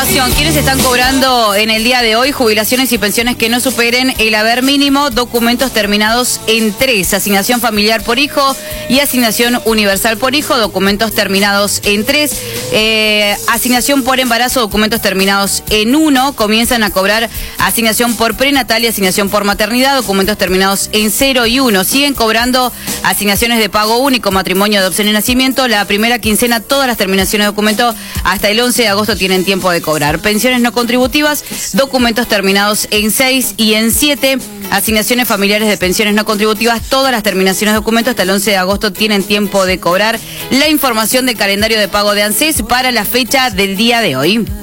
información. ¿Quiénes están cobrando en el día de hoy jubilaciones y pensiones que no superen el haber mínimo? Documentos terminados en 3. Asignación familiar por hijo y asignación universal por hijo. Documentos terminados en 3. Asignación por embarazo. Documentos terminados en 1. Comienzan a cobrar asignación por prenatal y asignación por maternidad. Documentos terminados en 0 y 1. Siguen cobrando asignaciones de pago único, matrimonio, adopción y nacimiento. La primera quincena, todas las terminaciones de documento hasta el 11 de agosto tienen tiempo de cobrar. Pensiones no contributivas, documentos terminados en 6 y en 7. Asignaciones familiares de pensiones no contributivas, todas las terminaciones de documento hasta el 11 de agosto tienen tiempo de cobrar. La información del calendario de pago de ANSES para la fecha del día de hoy.